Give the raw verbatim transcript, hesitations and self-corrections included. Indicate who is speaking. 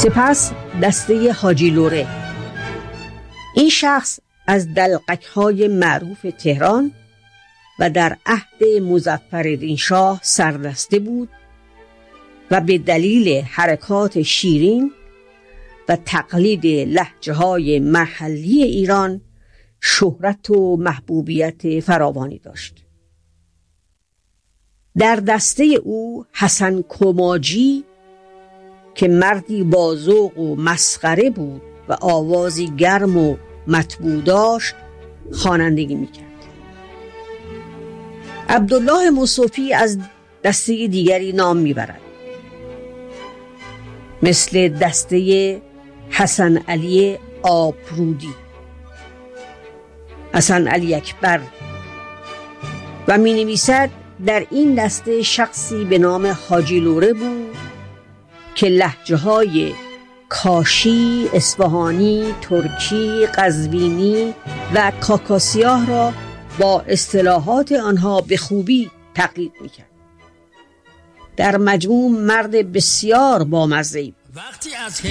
Speaker 1: سپس دسته حاجی لوره. این شخص از دلقک‌های معروف تهران و در عهد مظفرالدین شاه سردسته بود و به دلیل حرکات شیرین و تقلید لهجه‌های محلی ایران شهرت و محبوبیت فراوانی داشت. در دسته او حسن کماجی که مردی با ذوق و مسخره بود و آوازی گرم و مطبوع داشت خوانندگی میکرد. عبدالله مصوفی از دسته دیگری نام میبرد، مثل دسته حسن علی آبرودی، حسن علی اکبر، و می نویسد در این دسته شخصی به نام حاجی لوره بود که لهجه های کاشی، اصفهانی، ترکی، قزوینی و کاکاسیاه را با اصطلاحات آنها به خوبی تقلید میکرد. در مجموع مرد بسیار بامزه‌ای بود.
Speaker 2: وقتی از